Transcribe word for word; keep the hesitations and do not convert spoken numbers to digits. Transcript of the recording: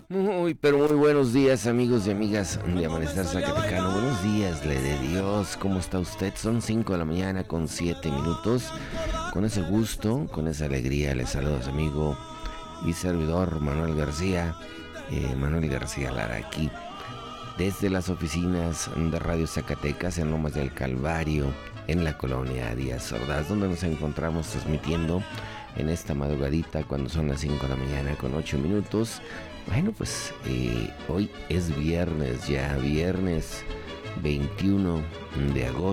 Muy, pero muy buenos días, amigos y amigas de Amanecer Zacatecano. Buenos días, le de Dios. ¿Cómo está usted? Son cinco de la mañana con siete minutos. Con ese gusto, con esa alegría, les saludo a su amigo y servidor Manuel García. Eh, Manuel García Lara, aquí desde las oficinas de Radio Zacatecas en Lomas del Calvario, en la colonia Díaz Ordaz, donde nos encontramos transmitiendo en esta madrugadita cuando son las cinco de la mañana con ocho minutos. Bueno, pues eh, hoy es viernes, ya viernes veintiuno de agosto.